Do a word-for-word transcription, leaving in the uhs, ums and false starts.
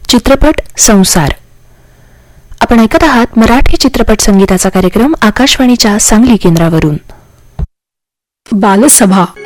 चित्रपट संसार. आपण ऐकत आहात मराठी चित्रपट संगीताचा कार्यक्रम आकाशवाणीच्या सांगली केंद्रावरून. बालसभा